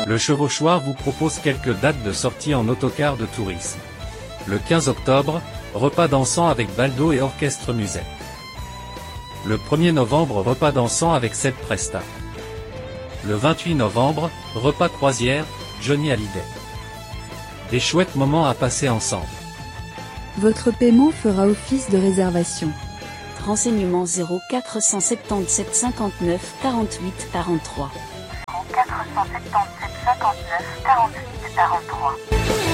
Le Chevauchoir vous propose quelques dates de sortie en autocar de tourisme. Le 15 octobre, repas dansant avec Baldo et Orchestre Musette. Le 1er novembre, repas dansant avec Seb Presta. Le 28 novembre, repas croisière, Johnny Hallyday. Des chouettes moments à passer ensemble. Votre paiement fera office de réservation. Renseignements 0477 59 48 43. 0477 59 48 43.